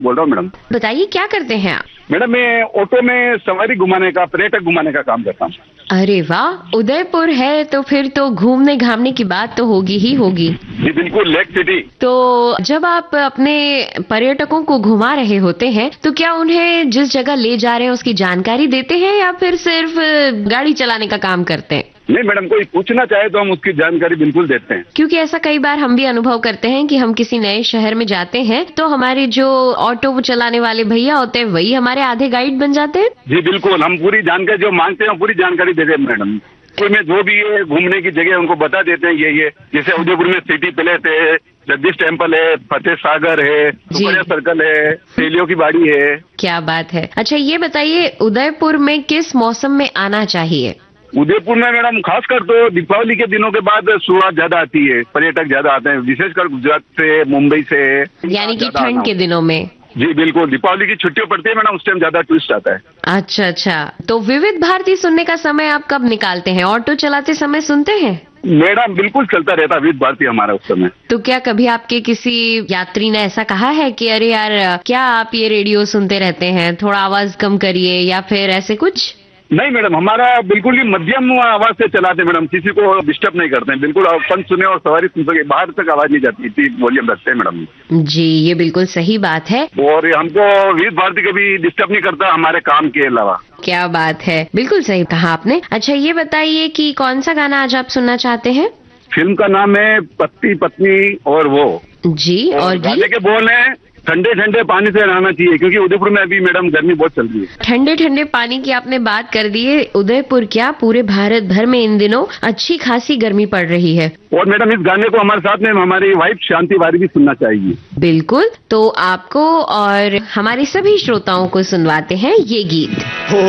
बोल रहा हूँ मैडम। बताइए क्या करते हैं आप? मैडम मैं ऑटो में सवारी घुमाने का, पर्यटक घुमाने का काम करता हूँ। अरे वाह, उदयपुर है तो फिर तो घूमने घामने की बात तो होगी ही होगी। जी बिल्कुल, लेक सिटी। तो जब आप अपने पर्यटकों को घुमा रहे होते हैं तो क्या उन्हें जिस जगह ले जा रहे हैं उसकी जानकारी देते हैं या फिर सिर्फ गाड़ी चलाने का काम करते हैं? नहीं मैडम, कोई पूछना चाहे तो हम उसकी जानकारी बिल्कुल देते हैं। क्योंकि ऐसा कई बार हम भी अनुभव करते हैं कि हम किसी नए शहर में जाते हैं तो हमारे जो ऑटो चलाने वाले भैया होते हैं वही हमारे आधे गाइड बन जाते हैं। जी बिल्कुल, हम पूरी जानकारी जो मांगते हैं पूरी जानकारी देते हैं मैडम। कोई में जो भी है घूमने की जगह उनको बता देते हैं ये जैसे उदयपुर में सिटी पैलेस है, जगदीश टेम्पल है, फतेह सागर है, सुपरिया सर्कल है, सेलियों की बाड़ी है। क्या बात है। अच्छा ये बताइए, उदयपुर में किस मौसम में आना चाहिए? उदयपुर में मैडम खासकर तो दीपावली के दिनों के बाद शुरुआत ज्यादा आती है, पर्यटक ज्यादा आते हैं, विशेषकर गुजरात से, मुंबई से। यानी कि ठंड के दिनों में? जी बिल्कुल, दीपावली की छुट्टियां पड़ती है मैडम, उस टाइम ज्यादा टूरिस्ट आता है। अच्छा अच्छा, तो विविध भारती सुनने का समय आप कब निकालते हैं? ऑटो चलाते समय सुनते हैं? मैडम बिल्कुल चलता रहता विविध भारती हमारा उस समय। तो क्या कभी आपके किसी यात्री ने ऐसा कहा है कि अरे यार क्या आप ये रेडियो सुनते रहते हैं, थोड़ा आवाज कम करिए, या फिर ऐसे कुछ? नहीं मैडम, हमारा बिल्कुल ही मध्यम आवाज से चलाते मैडम, किसी को डिस्टर्ब नहीं करते हैं, बिल्कुल अपन सुने और सवारी सुन सके, बाहर तक आवाज नहीं जाती, इतनी वॉल्यूम रखते हैं मैडम। जी ये बिल्कुल सही बात है। और हमको विविध भारती कभी डिस्टर्ब नहीं करता हमारे काम के अलावा। क्या बात है, बिल्कुल सही कहा आपने। अच्छा ये बताइए कि कौन सा गाना आज आप सुनना चाहते हैं? फिल्म का नाम है पति पत्नी और वो। जी, और गाने के बोल है ठंडे ठंडे पानी से नहाना चाहिए, क्योंकि उदयपुर में अभी मैडम गर्मी बहुत चल रही है। ठंडे ठंडे पानी की आपने बात कर दी है, उदयपुर क्या पूरे भारत भर में इन दिनों अच्छी खासी गर्मी पड़ रही है। और मैडम इस गाने को हमारे साथ में हमारी वाइफ शांति वारी भी सुनना चाहिए। बिल्कुल, तो आपको और हमारे सभी श्रोताओं को सुनवाते हैं ये गीत।